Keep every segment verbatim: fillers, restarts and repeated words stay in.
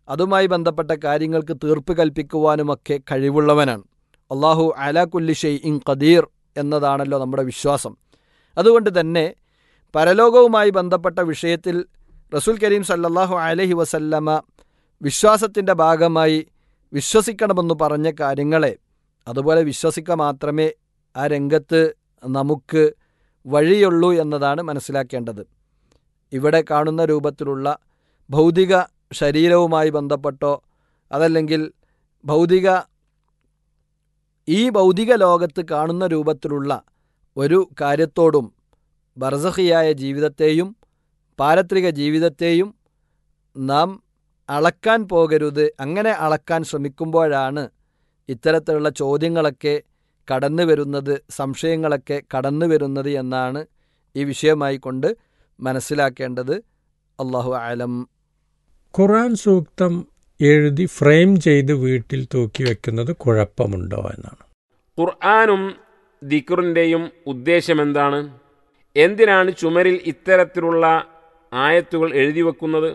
അതുമായി ബന്ധപ്പെട്ട കാര്യങ്ങൾക്ക് തീർപ്പ് കൽപ്പിക്കുവാനുമൊക്കെ കഴിവുള്ളവനാണ്. അല്ലാഹു അലാ കുല്ലി ഷൈഇൻ ഖദീർ എന്നതാണല്ലോ നമ്മുടെ വിശ്വാസം. അതുകൊണ്ട് തന്നെ പരലോകവുമായി ബന്ധപ്പെട്ട വിഷയത്തിൽ റസൂൽ കരീം സല്ലല്ലാഹു അലൈഹി വസല്ലമ വിശ്വാസത്തിൻ്റെ ഭാഗമായി വിശ്വസിക്കണമെന്ന് പറഞ്ഞ കാര്യങ്ങളെ അതുപോലെ വിശ്വസിക്കുക മാത്രമേ ആ രംഗത്ത് നമുക്ക് വഴിയുള്ളൂ എന്നതാണ് മനസ്സിലാക്കേണ്ടത്. ഇവിടെ കാണുന്ന രൂപത്തിലുള്ള ഭൗതിക ശരീരവുമായി ബന്ധപ്പെട്ടോ അതല്ലെങ്കിൽ ഭൗതിക ഈ ഭൗതിക ലോകത്ത് കാണുന്ന രൂപത്തിലുള്ള ഒരു കാര്യത്തോടും ബർസഖിയായ ജീവിതത്തെയും പാരത്രിക ജീവിതത്തെയും നാം അളക്കാൻ പോകരുത്. അങ്ങനെ അളക്കാൻ ശ്രമിക്കുമ്പോഴാണ് ഇത്തരത്തിലുള്ള ചോദ്യങ്ങളൊക്കെ കടന്നു വരുന്നത്, സംശയങ്ങളൊക്കെ കടന്നു വരുന്നത് എന്നാണ് ഈ വിഷയമായി കൊണ്ട് മനസ്സിലാക്കേണ്ടത്. അല്ലാഹു അലം. ഖുർആൻ സൂക്തം എഴുതി ഫ്രെയിം ചെയ്ത് വീട്ടിൽ തൂക്കി വെക്കുന്നത് കുഴപ്പമുണ്ടോ എന്നാണ്. ഖുർആനും ദിക്റിൻ്റെയും ഉദ്ദേശം എന്താണ്? എന്തിനാണ് ചുമരിൽ ഇത്തരത്തിലുള്ള ആയത്തുകൾ എഴുതി വെക്കുന്നത്?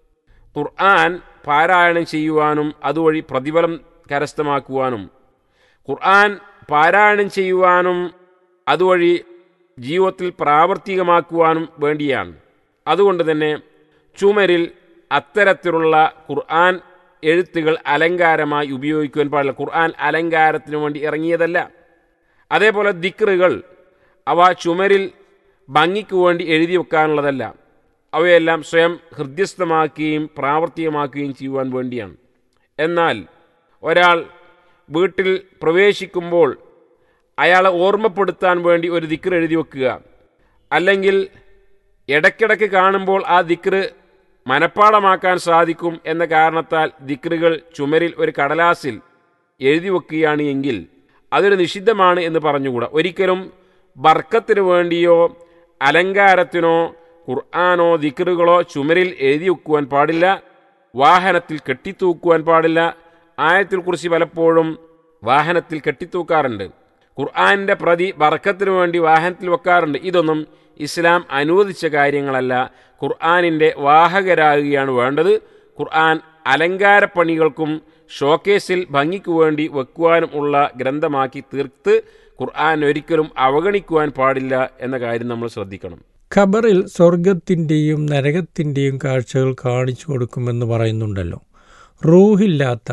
ഖുർആൻ പാരായണം ചെയ്യുവാനും അതുവഴി പ്രതിഫലം കരസ്ഥമാക്കുവാനും ഖുർആൻ പാരായണം ചെയ്യുവാനും അതുവഴി ജീവിതത്തിൽ പ്രാവർത്തികമാക്കുവാനും വേണ്ടിയാണ്. അതുകൊണ്ട് തന്നെ ചുമരിൽ അത്തരത്തിലുള്ള ഖുർആൻ എഴുത്തുകൾ അലങ്കാരമായി ഉപയോഗിക്കുവാൻ പാടില്ല. ഖുർആൻ അലങ്കാരത്തിനു വേണ്ടി ഇറങ്ങിയതല്ല. അതേപോലെ ദിക്റുകൾ അവ ചുമരിൽ ഭംഗിക്ക് വേണ്ടി എഴുതി വെക്കാനുള്ളതല്ല. അവയെല്ലാം സ്വയം ഹൃദ്യസ്ഥമാക്കുകയും പ്രാവർത്തികമാക്കുകയും ചെയ്യുവാൻ വേണ്ടിയാണ്. എന്നാൽ ഒരാൾ വീട്ടിൽ പ്രവേശിക്കുമ്പോൾ അയാളെ ഓർമ്മപ്പെടുത്താൻ വേണ്ടി ഒരു ദിക്ർ എഴുതി വെക്കുക, അല്ലെങ്കിൽ ഇടയ്ക്കിടയ്ക്ക് കാണുമ്പോൾ ആ ദിക്ർ മനഃപ്പാടമാക്കാൻ സാധിക്കും എന്ന കാരണത്താൽ ദിക്റുകൾ ചുമരിൽ ഒരു കടലാസിൽ എഴുതി വെക്കുകയാണ് എങ്കിൽ അതൊരു നിഷിദ്ധമാണ് എന്ന് പറഞ്ഞുകൂടാ. ഒരിക്കലും ബർക്കത്തിന് വേണ്ടിയോ അലങ്കാരത്തിനോ ഖുർആനോ ദിക്റുകളോ ചുമരിൽ എഴുതി വെക്കുവാൻ പാടില്ല. വാഹനത്തിൽ കെട്ടിത്തൂക്കുവാൻ പാടില്ല. ആയത്തിൽ കുറിച്ച് പലപ്പോഴും വാഹനത്തിൽ കെട്ടിത്തൂക്കാറുണ്ട്. ഖുർആനിൻ്റെ പ്രതി ബർക്കത്തിന് വേണ്ടി വാഹനത്തിൽ വെക്കാറുണ്ട്. ഇതൊന്നും ഇസ്ലാം അനുവദിച്ച കാര്യങ്ങളല്ല. ഖുർആനിൻ്റെ വാഹകരാകുകയാണ് വേണ്ടത്. ഖുർആൻ അലങ്കാരപ്പണികൾക്കും ഷോക്കേസിൽ ഭംഗിക്കു വേണ്ടി വെക്കുവാനും ഉള്ള ഗ്രന്ഥമാക്കി തീർത്ത് ഖുർആൻ ഒരിക്കലും അവഗണിക്കുവാൻ പാടില്ല എന്ന കാര്യം നമ്മൾ ശ്രദ്ധിക്കണം. ഖബറിൽ സ്വർഗത്തിൻ്റെയും നരകത്തിൻ്റെയും കാഴ്ചകൾ കാണിച്ചു കൊടുക്കുമെന്ന് പറയുന്നുണ്ടല്ലോ. റൂഹില്ലാത്ത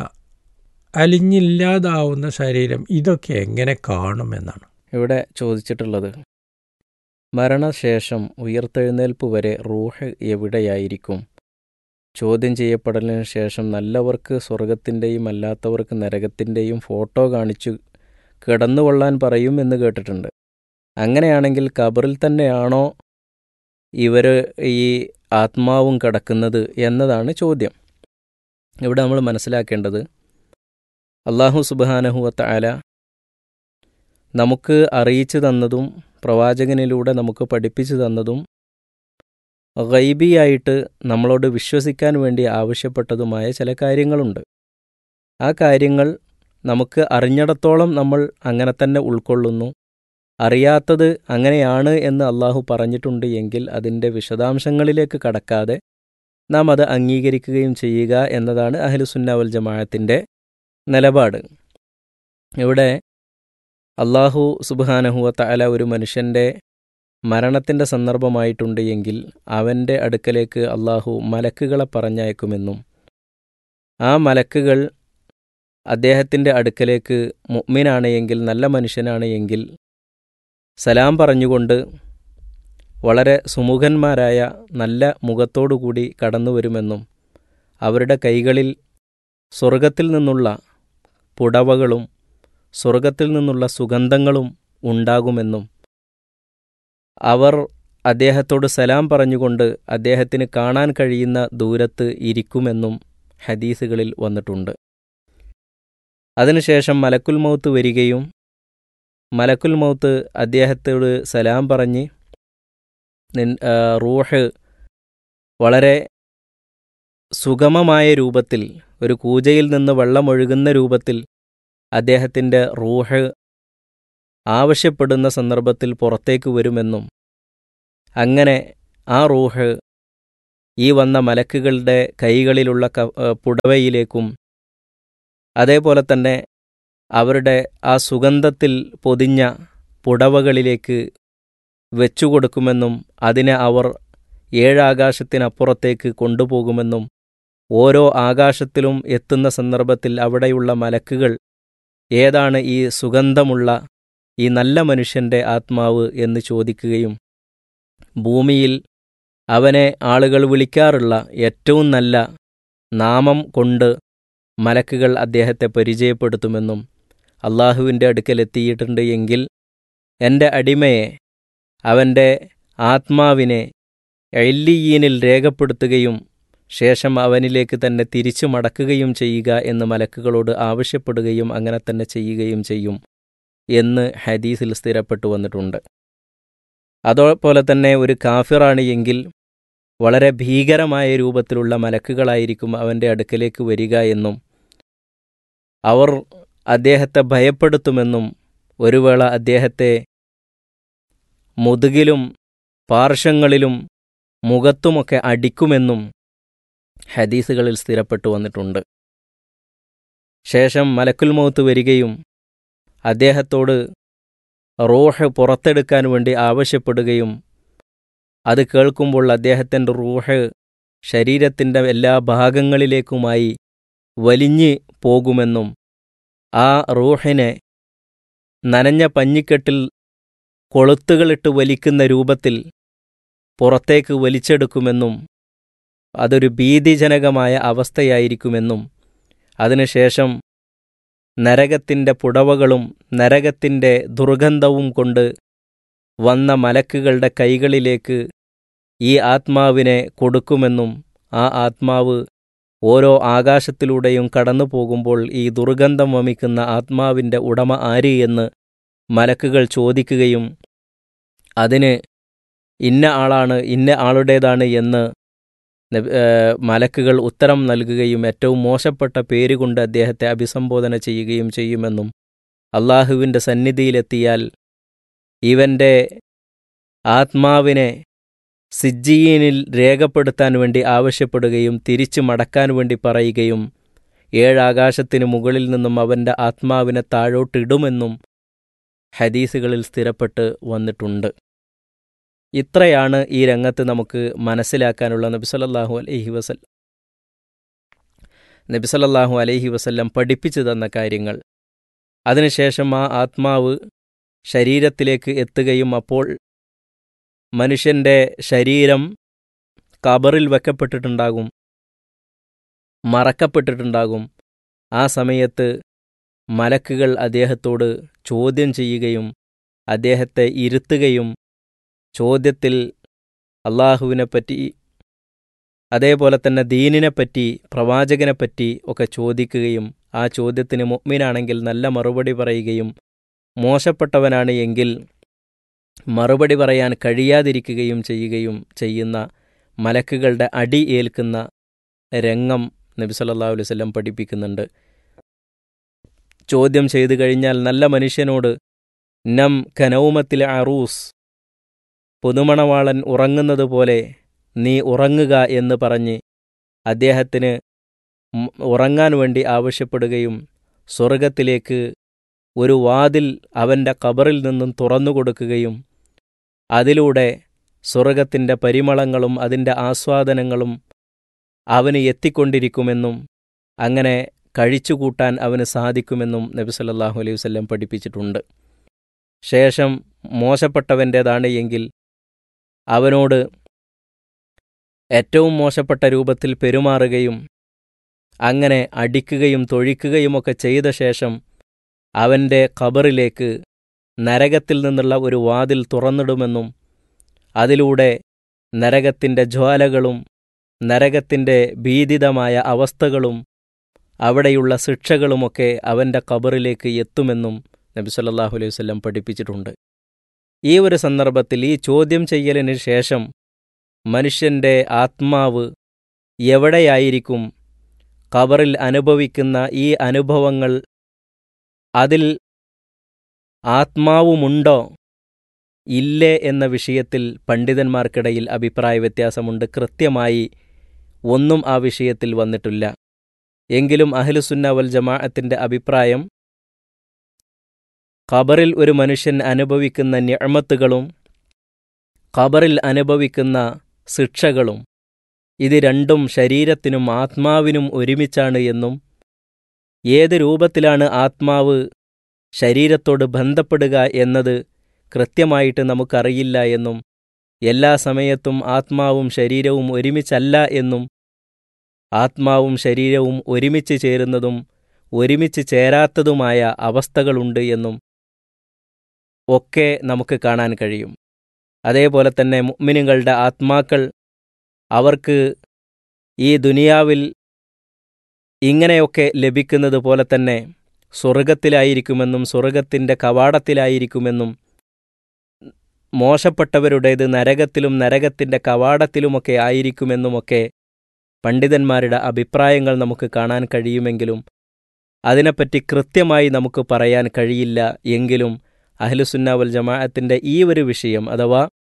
അലിഞ്ഞില്ലാതാവുന്ന ശരീരം ഇതൊക്കെ എങ്ങനെ കാണുമെന്നാണ് ഇവിടെ ചോദിച്ചിട്ടുള്ളത്. മരണശേഷം ഉയർത്തെഴുന്നേൽപ്പ് വരെ റൂഹ് എവിടെയായിരിക്കും? ചോദ്യം ചെയ്യപ്പെടലിന് ശേഷം നല്ലവർക്ക് സ്വർഗത്തിൻ്റെയും അല്ലാത്തവർക്ക് നരകത്തിൻ്റെയും ഫോട്ടോ കാണിച്ചു കിടന്നുകൊള്ളാൻ പറയും എന്ന് കേട്ടിട്ടുണ്ട്. അങ്ങനെയാണെങ്കിൽ ഖബറിൽ തന്നെയാണോ ഇവർ ഈ ആത്മാവും കിടക്കുന്നത് എന്നതാണ് ചോദ്യം. ഇവിടെ നമ്മൾ മനസ്സിലാക്കേണ്ടത് അല്ലാഹു സുബ്ഹാനഹു വ തആല നമുക്ക് അറിയിച്ചു തന്നതും പ്രവാചകനിലൂടെ നമുക്ക് പഠിപ്പിച്ചു തന്നതും ഗൈബിയായിട്ട് നമ്മളോട് വിശ്വസിക്കാൻ വേണ്ടി ആവശ്യപ്പെട്ടതുമായ ചില കാര്യങ്ങളുണ്ട്. ആ കാര്യങ്ങൾ നമുക്ക് അറിഞ്ഞിടത്തോളം നമ്മൾ അങ്ങനെ തന്നെ ഉൾക്കൊള്ളുന്നു. അറിയാത്തത് അങ്ങനെയാണ് എന്ന് അള്ളാഹു പറഞ്ഞിട്ടുണ്ട് എങ്കിൽ അതിൻ്റെ വിശദാംശങ്ങളിലേക്ക് കടക്കാതെ നാം അത് അംഗീകരിക്കുകയും ചെയ്യുക എന്നതാണ് അഹ്ലുസുന്ന വൽ ജമാഅത്തിൻ്റെ നിലപാട്. ഇവിടെ അല്ലാഹു സുബ്ഹാനഹു വ തആല ഒരു മനുഷ്യൻ്റെ മരണത്തിൻ്റെ സന്ദർഭമായിട്ടുണ്ട് എങ്കിൽ അവൻ്റെ അടുക്കലേക്ക് അല്ലാഹു മലക്കുകളെ പറഞ്ഞയക്കുമെന്നും ആ മലക്കുകൾ അദ്ദേഹത്തിൻ്റെ അടുക്കലേക്ക് മുഅ്മിനാണ് എങ്കിൽ, നല്ല മനുഷ്യനാണ് എങ്കിൽ സലാം പറഞ്ഞുകൊണ്ട് വളരെ സുമുഖന്മാരായ നല്ല മുഖത്തോടുകൂടി കടന്നു വരുമെന്നും അവരുടെ കൈകളിൽ സ്വർഗത്തിൽ നിന്നുള്ള പുടവകളും സ്വർഗത്തിൽ നിന്നുള്ള സുഗന്ധങ്ങളും ഉണ്ടാകുമെന്നും അവർ അദ്ദേഹത്തോട് സലാം പറഞ്ഞുകൊണ്ട് അദ്ദേഹത്തിന് കാണാൻ കഴിയുന്ന ദൂരത്ത് ഇരിക്കുമെന്നും ഹദീസുകളിൽ വന്നിട്ടുണ്ട്. അതിനുശേഷം മലക്കുൽ മൗത്ത് വരികയും മലക്കുൽ മൗത്ത് അദ്ദേഹത്തോട് സലാം പറഞ്ഞ് റൂഹ് വളരെ സുഗമമായ രൂപത്തിൽ, ഒരു കൂജയിൽ നിന്ന് വെള്ളമൊഴുകുന്ന രൂപത്തിൽ അദ്ദേഹത്തിൻ്റെ റൂഹ് ആവശ്യപ്പെടുന്ന സന്ദർഭത്തിൽ പുറത്തേക്ക് വരുമെന്നും അങ്ങനെ ആ റൂഹ് ഈ വന്ന മലക്കുകളുടെ കൈകളിലുള്ള ക പുടവയിലേക്കും അതേപോലെ തന്നെ അവരുടെ ആ സുഗന്ധത്തിൽ പൊതിഞ്ഞ പുടവകളിലേക്ക് വെച്ചുകൊടുക്കുമെന്നും അതിനെ അവർ ഏഴാകാശത്തിനപ്പുറത്തേക്ക് കൊണ്ടുപോകുമെന്നും ഓരോ ആകാശത്തിലും എത്തുന്ന സന്ദർഭത്തിൽ അവിടെയുള്ള മലക്കുകൾ ഏതാണ് ഈ സുഗന്ധമുള്ള ഈ നല്ല മനുഷ്യൻ്റെ ആത്മാവ് എന്ന് ചോദിക്കുകയും ഭൂമിയിൽ അവനെ ആളുകൾ വിളിക്കാറുള്ള ഏറ്റവും നല്ല നാമം കൊണ്ട് മലക്കുകൾ അദ്ദേഹത്തെ പരിചയപ്പെടുത്തുമെന്നും അള്ളാഹുവിൻ്റെ അടുക്കലെത്തിയിട്ടുണ്ട് എങ്കിൽ എൻ്റെ അടിമയെ അവൻ്റെ ആത്മാവിനെ എല്ലീയീനിൽ രേഖപ്പെടുത്തുകയും ശേഷം അവനിലേക്ക് തന്നെ തിരിച്ചു മടക്കുകയും ചെയ്യുക എന്ന് മലക്കുകളോട് ആവശ്യപ്പെടുകയും അങ്ങനെ തന്നെ ചെയ്യുകയും ചെയ്യും എന്ന് ഹദീസിൽ സ്ഥിരപ്പെട്ടു വന്നിട്ടുണ്ട്. അതേപോലെ തന്നെ ഒരു കാഫിറാണ് എങ്കിൽ വളരെ ഭീകരമായ രൂപത്തിലുള്ള മലക്കുകളായിരിക്കും അവൻ്റെ അടുക്കലേക്ക് വരിക എന്നും അവർ അദ്ദേഹത്തെ ഭയപ്പെടുത്തുമെന്നും ഒരു വേള അദ്ദേഹത്തെ മുതുകിലും പാർശ്വങ്ങളിലും മുഖത്തുമൊക്കെ അടിക്കുമെന്നും ഹദീസുകളിൽ സ്ഥിരപ്പെട്ടു വന്നിട്ടുണ്ട്. ശേഷം മലക്കുൽ മൗത്ത് വരികയും അദ്ദേഹത്തോട് റൂഹ് പുറത്തെടുക്കാൻ വേണ്ടി ആവശ്യപ്പെടുകയും അത് കേൾക്കുമ്പോൾ അദ്ദേഹത്തിൻ്റെ റൂഹ് ശരീരത്തിൻ്റെ എല്ലാ ഭാഗങ്ങളിലേക്കുമായി വലിഞ്ഞ് പോകുമെന്നും ആ റൂഹിനെ നനഞ്ഞ പഞ്ഞിക്കെട്ടിൽ കൊളുത്തുകളിട്ട് വലിക്കുന്ന രൂപത്തിൽ പുറത്തേക്ക് വലിച്ചെടുക്കുമെന്നും അതൊരു ഭീതിജനകമായ അവസ്ഥയായിരിക്കുമെന്നും അതിനുശേഷം നരകത്തിൻ്റെ പുടവകളും നരകത്തിൻ്റെ ദുർഗന്ധവും കൊണ്ട് വന്ന മലക്കുകളുടെ കൈകളിലേക്ക് ഈ ആത്മാവിനെ കൊടുക്കുമെന്നും ആ ആത്മാവ് ഓരോ ആകാശത്തിലൂടെയും കടന്നു പോകുമ്പോൾ ഈ ദുർഗന്ധം വമിക്കുന്ന ആത്മാവിൻ്റെ ഉടമ ആര് എന്ന് മലക്കുകൾ ചോദിക്കുകയും അതിന് ഇന്ന ആളാണ് ഇന്ന ആളുടേതാണ് എന്ന് മലക്കുകൾ ഉത്തരം നൽകുകയും ഏറ്റവും മോശപ്പെട്ട പേരുകൊണ്ട് അദ്ദേഹത്തെ അഭിസംബോധന ചെയ്യുകയും ചെയ്യുമെന്നും അള്ളാഹുവിൻ്റെ സന്നിധിയിലെത്തിയാൽ ഇവൻ്റെ ആത്മാവിനെ സിജ്ജീനിൽ രേഖപ്പെടുത്താൻ വേണ്ടി ആവശ്യപ്പെടുകയും തിരിച്ചു മടക്കാൻ വേണ്ടി പറയുകയും ഏഴാകാശത്തിന് മുകളിൽ നിന്നും അവൻ്റെ ആത്മാവിനെ താഴോട്ടിടുമെന്നും ഹദീസുകളിൽ സ്ഥിരപ്പെട്ട് വന്നിട്ടുണ്ട്. ഇത്രയാണ് ഈ രംഗത്ത് നമുക്ക് മനസ്സിലാക്കാനുള്ള നബി സല്ലല്ലാഹു അലൈഹി വസല്ലം നബി സല്ലല്ലാഹു അലൈഹി വസല്ലം പഠിപ്പിച്ചു തന്ന കാര്യങ്ങൾ. അതിനുശേഷം ആ ആത്മാവ് ശരീരത്തിലേക്ക് എത്തുകയും അപ്പോൾ മനുഷ്യൻ്റെ ശരീരം ഖബറിൽ വെക്കപ്പെട്ടിട്ടുണ്ടാകും, മറക്കപ്പെട്ടിട്ടുണ്ടാകും. ആ സമയത്ത് മലക്കുകൾ അദ്ദേഹത്തോട് ചോദ്യം ചെയ്യുകയും അദ്ദേഹത്തെ ഇരുത്തുകയും ചോദ്യത്തിൽ അള്ളാഹുവിനെപ്പറ്റി അതേപോലെ തന്നെ ദീനിനെപ്പറ്റി പ്രവാചകനെപ്പറ്റി ഒക്കെ ചോദിക്കുകയും ആ ചോദ്യത്തിന് മുഅ്മിനാണെങ്കിൽ നല്ല മറുപടി പറയുകയും മോശപ്പെട്ടവനാണ് എങ്കിൽ മറുപടി പറയാൻ കഴിയാതിരിക്കുകയും ചെയ്യുകയും ചെയ്യുന്ന മലക്കുകളുടെ അടി ഏൽക്കുന്ന രംഗം നബി സല്ലല്ലാഹു അലൈഹി വസല്ലം പഠിപ്പിക്കുന്നുണ്ട്. ചോദ്യം ചെയ്തു കഴിഞ്ഞാൽ നല്ല മനുഷ്യനോട് നം കനൗമത്തിൽ അറൂസ്, പുതുമണവാളൻ ഉറങ്ങുന്നത് പോലെ നീ ഉറങ്ങുക എന്ന് പറഞ്ഞ് അദ്ദേഹത്തിന് ഉറങ്ങാൻ വേണ്ടി ആവശ്യപ്പെടുകയും സ്വർഗത്തിലേക്ക് ഒരു വാതിൽ അവൻ്റെ ഖബറിൽ നിന്നും തുറന്നു കൊടുക്കുകയും അതിലൂടെ സ്വർഗത്തിൻ്റെ പരിമളങ്ങളും അതിൻ്റെ ആസ്വാദനങ്ങളും അവന് എത്തിക്കൊണ്ടിരിക്കുമെന്നും അങ്ങനെ കഴിച്ചുകൂട്ടാൻ അവന് സാധിക്കുമെന്നും നബി സല്ലല്ലാഹു അലൈഹി വസല്ലം പഠിപ്പിച്ചിട്ടുണ്ട്. ശേഷം മോശപ്പെട്ടവൻ്റേതാണ് എങ്കിൽ അവനോട് ഏറ്റവും മോശപ്പെട്ട രൂപത്തിൽ പെരുമാറുകയും അങ്ങനെ അടിക്കുകയും തൊഴിക്കുകയുമൊക്കെ ചെയ്ത ശേഷം അവൻ്റെ ഖബറിലേക്ക് നരകത്തിൽ നിന്നുള്ള ഒരു വാതിൽ തുറന്നിടുമെന്നും അതിലൂടെ നരകത്തിൻ്റെ ജ്വാലകളും നരകത്തിൻ്റെ ഭീതിതമായ അവസ്ഥകളും അവിടെയുള്ള ശിക്ഷകളുമൊക്കെ അവൻ്റെ ഖബറിലേക്ക് എത്തുമെന്നും നബി സല്ലല്ലാഹു അലൈഹി വസല്ലം പഠിപ്പിച്ചിട്ടുണ്ട്. ഈ ഒരു സന്ദർഭത്തിൽ ഈ ചോദ്യം ചെയ്യലിന് ശേഷം മനുഷ്യൻ്റെ ആത്മാവ് എവിടെയായിരിക്കും, ഖബറിൽ അനുഭവിക്കുന്ന ഈ അനുഭവങ്ങൾ അതിൽ ആത്മാവുമുണ്ടോ ഇല്ലേ എന്ന വിഷയത്തിൽ പണ്ഡിതന്മാർക്കിടയിൽ അഭിപ്രായ വ്യത്യാസമുണ്ട്. കൃത്യമായി ഒന്നും ആ വിഷയത്തിൽ വന്നിട്ടില്ല. എങ്കിലും അഹ്ലുസുന്ന വൽ ജമാഅത്തിന്റെ അഭിപ്രായം ഖബറിൽ ഒരു മനുഷ്യൻ അനുഭവിക്കുന്ന നിഅമത്തുകളും ഖബറിൽ അനുഭവിക്കുന്ന ശിക്ഷകളും ഇത് രണ്ടും ശരീരത്തിനും ആത്മാവിനും ഒരുമിച്ചാണ് എന്നും ഏത് രൂപത്തിലാണ് ആത്മാവ് ശരീരത്തോട് ബന്ധപ്പെടുക എന്നത് കൃത്യമായിട്ട് നമുക്കറിയില്ല എന്നും എല്ലാ സമയത്തും ആത്മാവും ശരീരവും ഒരുമിച്ചല്ല എന്നും ആത്മാവും ശരീരവും ഒരുമിച്ച് ചേരുന്നതും ഒരുമിച്ച് ചേരാത്തതുമായ അവസ്ഥകളുണ്ട് എന്നും ഒക്കെ നമുക്ക് കാണാൻ കഴിയും. അതേപോലെ തന്നെ മുഅ്മിനുകളുടെ ആത്മാക്കൾ അവർക്ക് ഈ ദുനിയാവിൽ ഇങ്ങനെയൊക്കെ ലഭിക്കുന്നത് പോലെ തന്നെ സ്വർഗത്തിലായിരിക്കുമെന്നും സ്വർഗത്തിൻ്റെ കവാടത്തിലായിരിക്കുമെന്നും മോശപ്പെട്ടവരുടേത് നരകത്തിലും നരകത്തിൻ്റെ കവാടത്തിലുമൊക്കെ ആയിരിക്കുമെന്നുമൊക്കെ പണ്ഡിതന്മാരുടെ അഭിപ്രായങ്ങൾ നമുക്ക് കാണാൻ കഴിയുമെങ്കിലും അതിനെപ്പറ്റി കൃത്യമായി നമുക്ക് പറയാൻ കഴിയില്ല. എങ്കിലും അഹ്ലുസുന്ന വൽ ജമാഅത്തിൻ്റെ ഈ ഒരു വിഷയം അഥവാ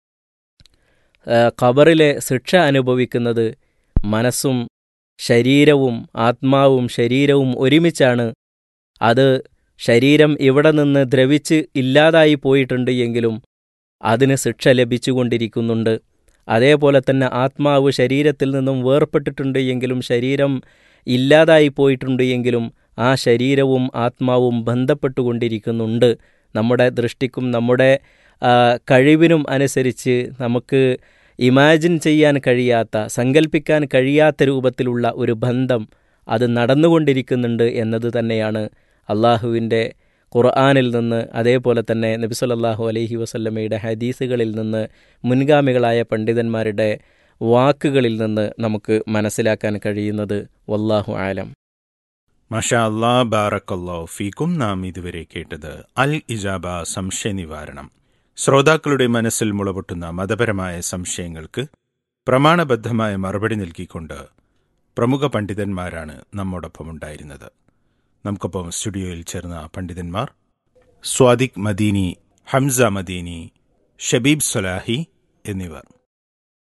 ഖബറിലെ ശിക്ഷ അനുഭവിക്കുന്നത് മനസ്സും ശരീരവും ആത്മാവും ശരീരവും ഒരുമിച്ചാണ്. അത് ശരീരം ഇവിടെ നിന്ന് ദ്രവിച്ച് ഇല്ലാതായി പോയിട്ടുണ്ട് എങ്കിലും അതിന് ശിക്ഷ ലഭിച്ചുകൊണ്ടിരിക്കുന്നുണ്ട്. അതേപോലെ തന്നെ ആത്മാവ് ശരീരത്തിൽ നിന്നും വേർപെട്ടിട്ടുണ്ട് എങ്കിലും ശരീരം ഇല്ലാതായി പോയിട്ടുണ്ട് എങ്കിലും ആ ശരീരവും ആത്മാവും ബന്ധപ്പെട്ടുകൊണ്ടിരിക്കുന്നുണ്ട്. നമ്മുടെ ദൃഷ്ടിക്കും നമ്മുടെ കഴിവിനും അനുസരിച്ച് നമുക്ക് ഇമാജിൻ ചെയ്യാൻ കഴിയാത്ത സങ്കല്പിക്കാൻ കഴിയാത്ത രൂപത്തിലുള്ള ഒരു ബന്ധം അത് നടന്നുകൊണ്ടിരിക്കുന്നുണ്ട് എന്നത് തന്നെയാണ് അള്ളാഹുവിൻ്റെ ഖുർആനിൽ നിന്ന് അതേപോലെ തന്നെ നബി സല്ലല്ലാഹു അലൈഹി വസല്ലമയുടെ ഹദീസുകളിൽ നിന്ന് മുൻഗാമികളായ പണ്ഡിതന്മാരുടെ വാക്കുകളിൽ നിന്ന് നമുക്ക് മനസ്സിലാക്കാൻ കഴിയുന്നത്. വല്ലാഹു ആലം. മാഷാ അല്ലാ, ബാറക്കല്ലാഹു ഫീക്കും. നാം ഇതുവരെ കേട്ടത് അൽ ഇജാബ സംശയ നിവാരണം. ശ്രോതാക്കളുടെ മനസ്സിൽ മുളപൊട്ടുന്ന മതപരമായ സംശയങ്ങൾക്ക് പ്രമാണബദ്ധമായ മറുപടി നൽകിക്കൊണ്ട് പ്രമുഖ പണ്ഡിതന്മാരാണ് നമ്മോടൊപ്പം ഉണ്ടായിരുന്നത്. നമുക്കൊപ്പം സ്റ്റുഡിയോയിൽ ചേർന്ന പണ്ഡിതന്മാർ സ്വാദിഖ് മദീനി, ഹംസ മദീനി, ഷബീബ് സലാഹി എന്നിവർ.